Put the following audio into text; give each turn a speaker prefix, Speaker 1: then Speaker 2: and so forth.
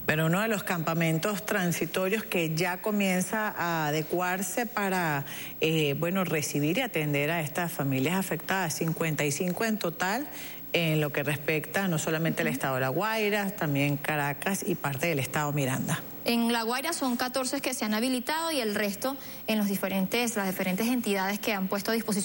Speaker 1: Pero uno de los campamentos transitorios que ya comienza a adecuarse para, recibir y atender a estas familias afectadas, 55 en total, en lo que respecta no solamente al estado de La Guaira, también Caracas y parte del estado Miranda.
Speaker 2: En La Guaira son 14 que se han habilitado y el resto en las diferentes entidades que han puesto a disposición